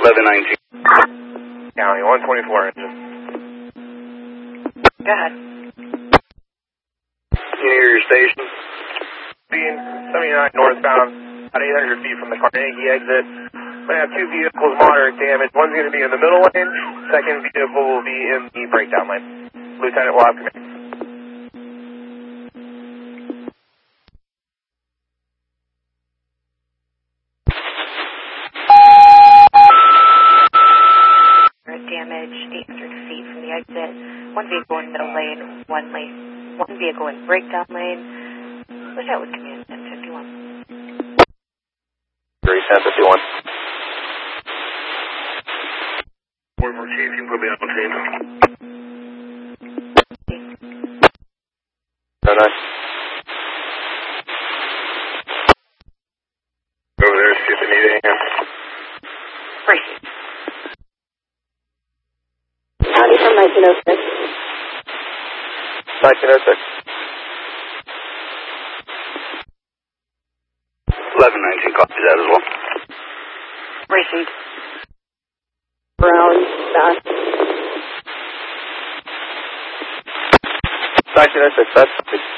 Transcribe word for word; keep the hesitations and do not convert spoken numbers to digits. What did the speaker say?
eleven nineteen. County, one twenty-four engine. Go ahead. Near your station. Being seventy-nine northbound, about eight hundred feet from the Carnegie exit. We're going to have two vehicles moderate damage. One's going to be in the middle lane. Second vehicle will be in the breakdown lane. Lieutenant will have command. Damage eight hundred feet from the exit. One vehicle in middle lane, one lane, one vehicle in breakdown lane. Lieutenant with command ten fifty-one. Three ten fifty-one. Four four chief, you can put me on team. No, nice. Over there, see if they need anything. Briefing. County from nineteen oh six. nineteen oh six. eleven nineteen, copy that as well. Received. Brown, back. nineteen oh six, that's